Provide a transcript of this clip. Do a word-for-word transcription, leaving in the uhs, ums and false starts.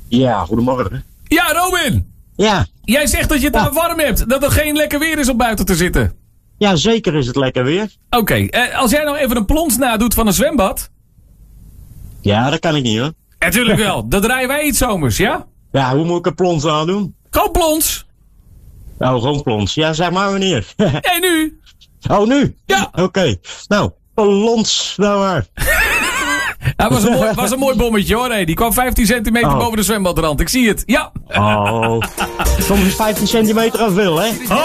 Ja, goedemorgen. Ja, Robin! Ja, Jij zegt dat je het Ja. daar warm hebt. Dat er geen lekker weer is om buiten te zitten. ja, zeker is het lekker weer. Oké, eh, als jij nou even een plons nadoet van een zwembad. Ja, dat kan ik niet hoor. Natuurlijk wel, dat draaien wij iets zomers, ja? Ja, hoe moet ik een plons aan doen? Gewoon plons. Nou, gewoon plons. Ja, zeg maar wanneer. En nu? Oh, nu? Ja. Oké. Nou, plons nou maar. Dat was een mooi, was een mooi bommetje hoor. Hey. Die kwam vijftien centimeter Oh. boven de zwembadrand. Ik zie het. Ja. Oh. Soms is vijftien centimeter al veel, hè?